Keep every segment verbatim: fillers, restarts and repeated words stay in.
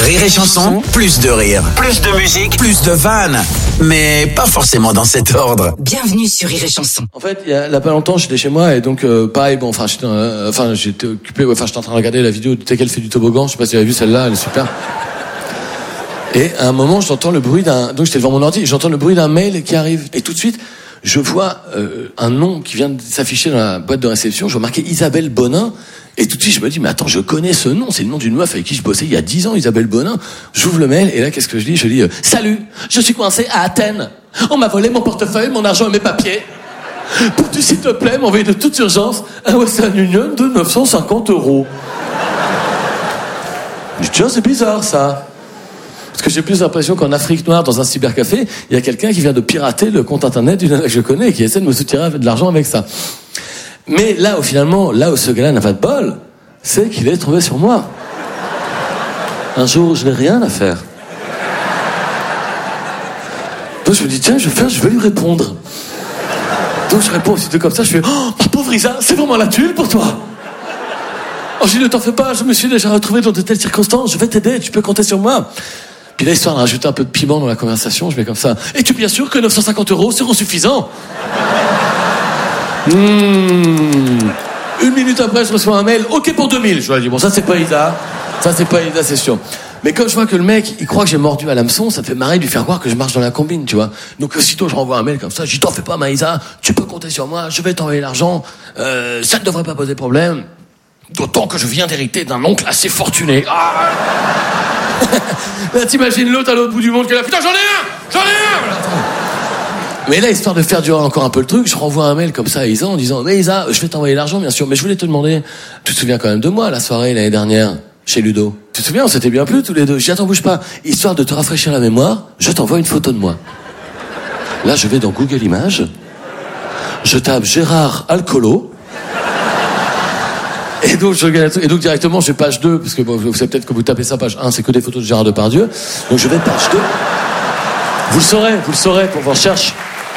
Rire et Chanson, plus de rire, plus de musique, plus de vannes. Mais pas forcément dans cet ordre. Bienvenue sur Rire et Chanson. En fait, il y a, là pas longtemps, j'étais chez moi et donc euh, pareil, bon, enfin, j'étais, euh, enfin, j'étais occupé, ouais, enfin, j'étais en train de regarder la vidéo de Tekel fait du toboggan. Je sais pas si vous avez vu celle-là, elle est super. Et à un moment, j'entends le bruit d'un, donc j'étais devant mon ordi, j'entends le bruit d'un mail qui arrive et tout de suite, je vois euh, un nom qui vient de s'afficher dans la boîte de réception. Je vois marqué Isabelle Bonin. Et tout de suite, je me dis, mais attends, je connais ce nom. C'est le nom d'une meuf avec qui je bossais il y a dix ans, Isabelle Bonin. J'ouvre le mail, et là, qu'est-ce que je dis? Je dis, euh, salut, je suis coincé à Athènes. On m'a volé mon portefeuille, mon argent et mes papiers. Peux-tu, s'il te plaît, m'envoyer de toute urgence un Western Union de neuf cent cinquante euros? Je dis, tiens, c'est bizarre, ça. Parce que j'ai plus l'impression qu'en Afrique noire, dans un cybercafé, il y a quelqu'un qui vient de pirater le compte internet d'une nana que je connais et qui essaie de me soutirer de l'argent avec ça. Mais là où finalement, là où ce gars-là n'a pas de bol, c'est qu'il est tombé sur moi. Un jour, je n'ai rien à faire. Donc je me dis, tiens, je vais faire, je vais lui répondre. Donc je réponds aussitôt comme ça, je fais, oh, ma pauvre Isa, c'est vraiment la tuile pour toi. Oh, je dis, ne t'en fais pas, je me suis déjà retrouvé dans de telles circonstances, je vais t'aider, tu peux compter sur moi. Puis là, histoire de rajouter un peu de piment dans la conversation, je mets comme ça, es-tu bien sûr que neuf cent cinquante euros seront suffisants? Mmh. Une minute après, je reçois un mail, ok pour deux mille. Je lui dis, bon, ça c'est pas Isa, ça c'est pas Isa, c'est sûr. Mais comme je vois que le mec, il croit que j'ai mordu à l'hameçon, ça me fait marrer de lui faire croire que je marche dans la combine, tu vois. Donc aussitôt, je renvoie un mail comme ça, je dis, t'en fais pas, Maïsa, tu peux compter sur moi, je vais t'envoyer l'argent, euh, ça ne devrait pas poser problème. D'autant que je viens d'hériter d'un oncle assez fortuné. Ah là, t'imagines l'autre à l'autre bout du monde qui est là, putain, j'en ai un, j'en ai un. Mais là, histoire de faire durer encore un peu le truc, je renvoie un mail comme ça à Isa en disant, mais Isa, je vais t'envoyer l'argent, bien sûr, mais je voulais te demander, tu te souviens quand même de moi, la soirée l'année dernière, chez Ludo? Tu te souviens, on s'était bien plu tous les deux. Je dis, attends, bouge pas. Histoire de te rafraîchir la mémoire, je t'envoie une photo de moi. Là, je vais dans Google Images, je tape Gérard Alcolo, et donc, je, et donc directement, je vais page deux, parce que bon, vous savez peut-être que vous tapez ça, page un, c'est que des photos de Gérard Depardieu. Donc je vais page deux. Vous le saurez, vous le saurez pour vos recherches.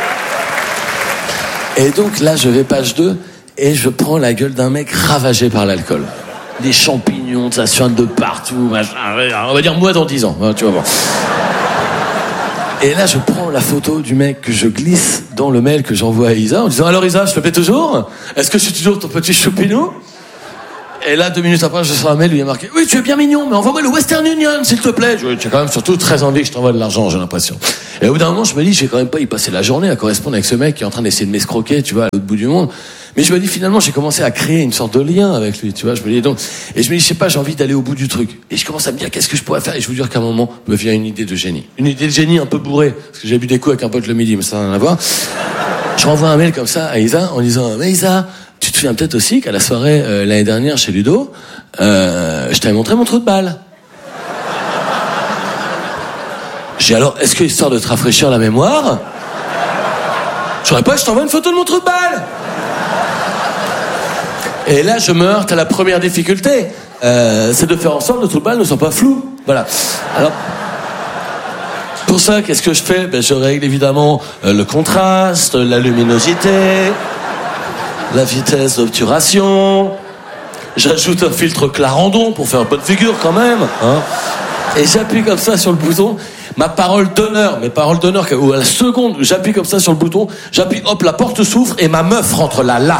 Et donc là, je vais page deux, et je prends la gueule d'un mec ravagé par l'alcool. Des champignons, ça suinte de partout, machin. On va dire moi dans dix ans, hein, tu vas voir. Et là, je prends la photo du mec que je glisse dans le mail que j'envoie à Isa, en disant, alors Isa, je te plais toujours? Est-ce que je suis toujours ton petit choupinou? Et là, deux minutes après, je reçois un mail où il y a marqué, oui, tu es bien mignon, mais envoie-moi le Western Union, s'il te plaît. Tu as quand même surtout très envie que je t'envoie de l'argent, j'ai l'impression. Et au bout d'un moment, je me dis, je vais quand même pas y passer la journée à correspondre avec ce mec qui est en train d'essayer de m'escroquer, tu vois, à l'autre bout du monde. Mais je me dis, finalement, j'ai commencé à créer une sorte de lien avec lui, tu vois. Je me dis donc, et je me dis, je sais pas, j'ai envie d'aller au bout du truc. Et je commence à me dire, qu'est-ce que je pourrais faire? Et je vous dire qu'à un moment, me vient une idée de génie. Une idée de génie un peu bourrée. Parce que j'ai bu des coups avec un pote le midi, mais ça n'a rien à voir. Je renvoie un mail comme ça à Isa en disant, mais Isa, tu te souviens peut-être aussi qu'à la soirée euh, l'année dernière chez Ludo, euh, je t'avais montré mon trou de balle. J'ai alors, est-ce que histoire de te rafraîchir la mémoire, je saurais pas, je t'envoie une photo de mon trou de balle. Et là, je me heurte à la première difficulté, euh, c'est de faire en sorte que le trou de balle ne soit pas flou. Voilà. Alors, pour ça, qu'est-ce que je fais? Ben, je règle évidemment euh, le contraste, la luminosité, la vitesse d'obturation. J'ajoute un filtre Clarendon pour faire bonne figure quand même, hein. Et j'appuie comme ça sur le bouton. Ma parole d'honneur, mes paroles d'honneur, où à la seconde, j'appuie comme ça sur le bouton, j'appuie, hop, la porte s'ouvre et ma meuf rentre là, là.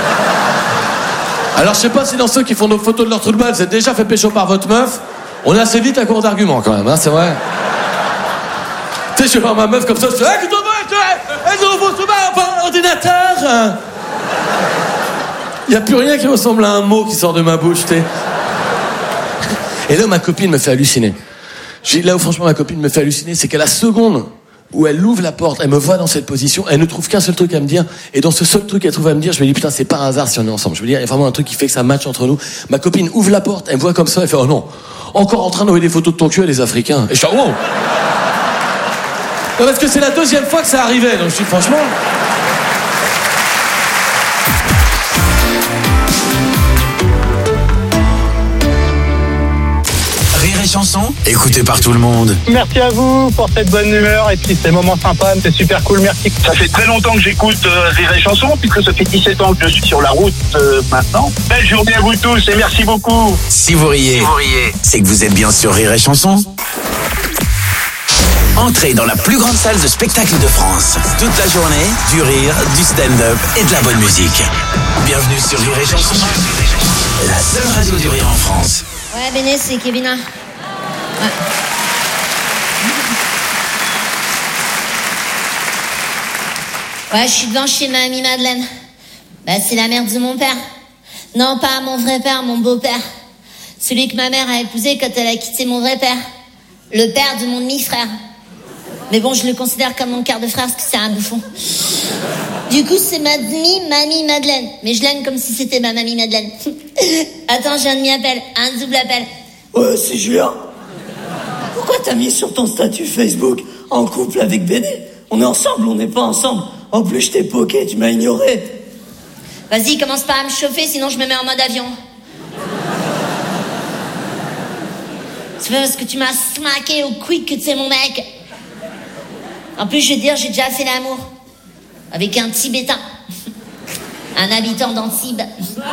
Alors je sais pas si dans ceux qui font nos photos de leur trou de balle, vous êtes déjà fait pécho par votre meuf. On est assez vite à court d'arguments quand même, hein, c'est vrai. Tu sais, je vais voir ma meuf comme ça, je fais, hey, que t'en vas, tu es, vos trou de balle par ordinateur. Il n'y a plus rien qui ressemble à un mot qui sort de ma bouche, tu sais. Et là, ma copine me fait halluciner. J'ai, là où franchement ma copine me fait halluciner, c'est qu'à la seconde où elle ouvre la porte, elle me voit dans cette position, elle ne trouve qu'un seul truc à me dire, et dans ce seul truc qu'elle trouve à me dire, je me dis, putain, c'est par hasard si on est ensemble. Je me dis, il y a vraiment un truc qui fait que ça match entre nous. Ma copine ouvre la porte, elle me voit comme ça, elle fait, oh non, encore en train d'envoyer des photos de ton cul à les Africains. Et je fais, oh! Non, parce que c'est la deuxième fois que ça arrivait, donc je dis, franchement... Rire et Chanson, écouté par tout le monde. Merci à vous pour cette bonne humeur et puis ces moments sympas, c'est super cool, merci. Ça fait très longtemps que j'écoute euh, Rire et Chanson, puisque ça fait dix-sept ans que je suis sur la route euh, maintenant. Belle journée à vous tous et merci beaucoup. Si vous riez, si vous riez, c'est que vous êtes bien sur Rire et Chanson. Entrez dans la plus grande salle de spectacle de France. Toute la journée, du rire, du stand-up et de la bonne musique. Bienvenue sur Rire et Chanson, la seule radio du rire en France. Ouais, Béné, c'est Kevina. Ouais. Ouais, je suis devant chez ma amie Madeleine. Bah, c'est la mère de mon père. Non, pas mon vrai père, mon beau-père. Celui que ma mère a épousé quand elle a quitté mon vrai père. Le père de mon demi-frère. Mais bon, je le considère comme mon quart de frère parce que c'est un bouffon. Du coup, c'est ma demi-mamie Madeleine. Mais je l'aime comme si c'était ma mamie Madeleine. Attends, j'ai un demi-appel, un double appel. Ouais, c'est Julien. Pourquoi t'as mis sur ton statut Facebook en couple avec Béné? On est ensemble, on n'est pas ensemble. En plus, je t'ai poké, tu m'as ignoré. Vas-y, commence pas à me chauffer, sinon je me mets en mode avion. C'est pas parce que tu m'as smacké au quick que tu es mon mec. En plus, je veux dire, j'ai déjà fait l'amour. Avec un Tibétain. Un habitant d'Antibes.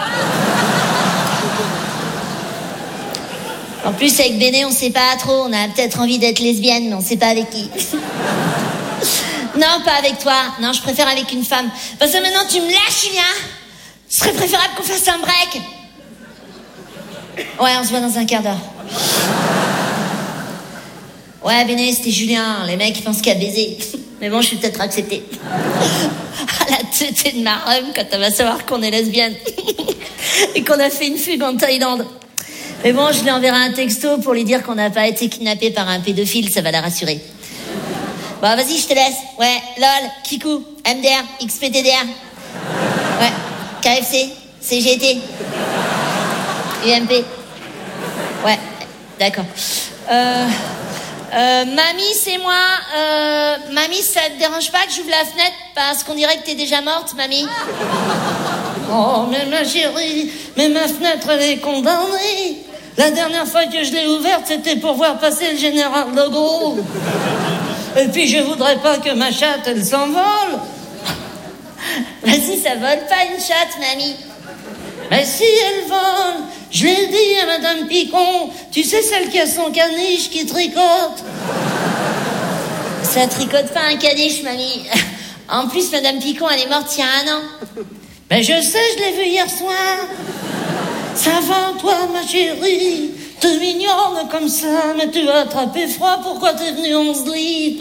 En plus, avec Béné, on sait pas trop. On a peut-être envie d'être lesbienne, mais on sait pas avec qui. Non, pas avec toi. Non, je préfère avec une femme. Parce que maintenant, tu me lâches, Julien. Ce serait préférable qu'on fasse un break. Ouais, on se voit dans un quart d'heure. Ouais, Béné, c'était Julien. Les mecs, ils pensent qu'il y a baisé. Mais bon, je suis peut-être acceptée. À la tête de ma rhum quand elle va savoir qu'on est lesbienne. Et qu'on a fait une fugue en Thaïlande. Mais bon, je lui enverrai un texto pour lui dire qu'on n'a pas été kidnappé par un pédophile, ça va la rassurer. Bon, vas-y, je te laisse. Ouais, lol, Kikou, M D R, X P T D R. Ouais, K F C, C G T, U M P. Ouais, d'accord. Euh... Euh, mamie, c'est moi. Euh, mamie, ça te dérange pas que j'ouvre la fenêtre parce qu'on dirait que t'es déjà morte, mamie? Oh, mais ma chérie, mais ma fenêtre, elle est condamnée. La dernière fois que je l'ai ouverte, c'était pour voir passer le général de Gaulle. Et puis, je voudrais pas que ma chatte, elle s'envole. Vas-y, ça vole pas une chatte, mamie. Mais si elle vole, je l'ai dit à Madame Picon, tu sais celle qui a son caniche qui tricote. Ça tricote pas un caniche, mamie. En plus, Madame Picon, elle est morte il y a un an. Ben je sais, je l'ai vue hier soir. Ça va, toi, ma chérie? T'es mignonne comme ça, mais tu as attrapé froid, pourquoi t'es venue en slip?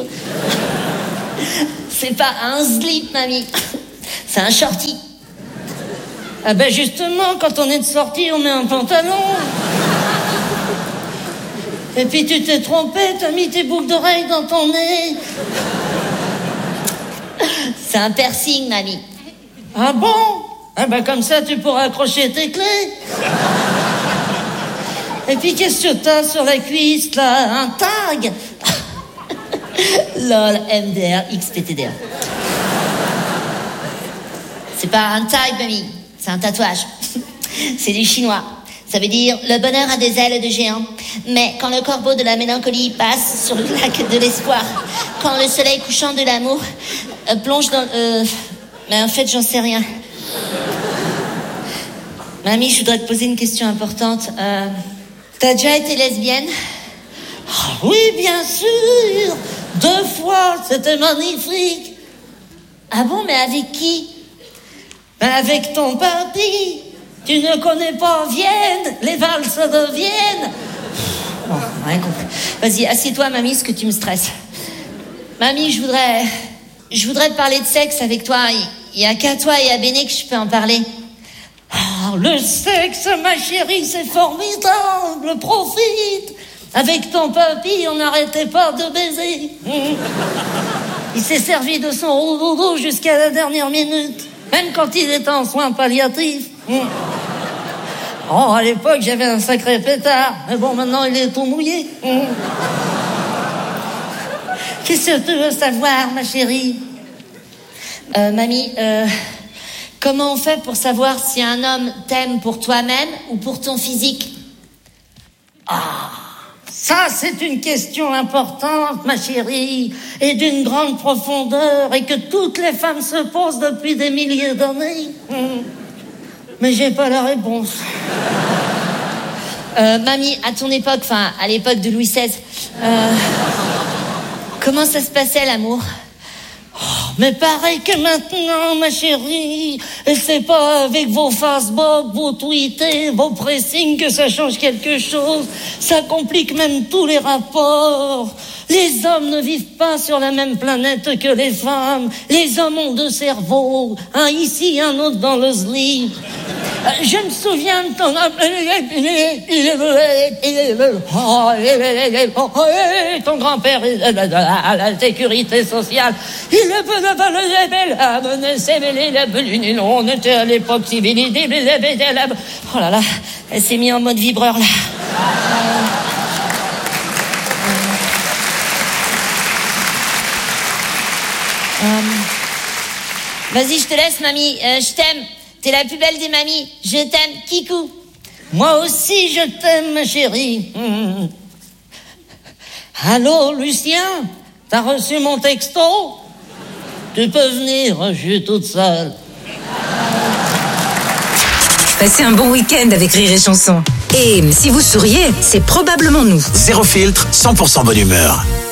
C'est pas un slip, mamie. C'est un shorty. Ah ben justement, quand on est de sortie, on met un pantalon. Et puis tu t'es trompé, t'as mis tes boucles d'oreilles dans ton nez. C'est un piercing, mamie. Ah bon? Ah ben comme ça, tu pourras accrocher tes clés. Et puis qu'est-ce que t'as sur la cuisse, là? Un tag? Lol, M D R, X P T D R. C'est pas un tag, mamie. C'est un tatouage. C'est du chinois. Ça veut dire le bonheur a des ailes de géant. Mais quand le corbeau de la mélancolie passe sur le lac de l'espoir, quand le soleil couchant de l'amour euh, plonge dans... Euh... Mais en fait, j'en sais rien. Mamie, je voudrais te poser une question importante. Euh... T'as déjà été lesbienne? Oh, oui, bien sûr. Deux fois, c'était magnifique. Ah bon, mais avec qui? Ben avec ton papy. Tu ne connais pas Vienne, les valses de Vienne. Bon, rien compris. Vas-y, assieds-toi, mamie, parce que tu me stresses. Mamie, je voudrais... Je voudrais te parler de sexe avec toi. Il n'y a qu'à toi et à Béné que je peux en parler. Oh, le sexe, ma chérie, c'est formidable. Profite. Avec ton papy, on n'arrêtait pas de baiser. Il s'est servi de son roudoudou jusqu'à la dernière minute. Même quand il était en soins palliatifs. Oh, à l'époque, j'avais un sacré pétard. Mais bon, maintenant, il est tout mouillé. Qu'est-ce que tu veux savoir, ma chérie? Euh, mamie, euh, comment on fait pour savoir si un homme t'aime pour toi-même ou pour ton physique? Ah, Ça, c'est une question importante, ma chérie, et d'une grande profondeur, et que toutes les femmes se posent depuis des milliers d'années. Mais j'ai pas la réponse. Euh, mamie, à ton époque, enfin, à l'époque de Louis seize, euh, comment ça se passait, l'amour? Oh, mais pareil que maintenant, ma chérie. Et c'est pas avec vos Facebook, vos tweets, vos pressings que ça change quelque chose. Ça complique même tous les rapports. Les hommes ne vivent pas sur la même planète que les femmes. Les hommes ont deux cerveaux, un ici, un autre dans le slip. Je me souviens de ton... ton grand-père à la sécurité sociale. Il ne peut pas le belle amener ses mêlés la beline. On était à l'époque civilisée. Oh là là, elle s'est mise en mode vibreur là. Euh, Vas-y, je te laisse, mamie. Euh, je t'aime. T'es la plus belle des mamies. Je t'aime, Kikou. Moi aussi, je t'aime, ma chérie. Mmh. Allô, Lucien? T'as reçu mon texto? Tu peux venir, je suis toute seule. Passez un bon week-end avec Rire et Chanson. Et si vous souriez, c'est probablement nous. Zéro filtre, cent pour cent bonne humeur.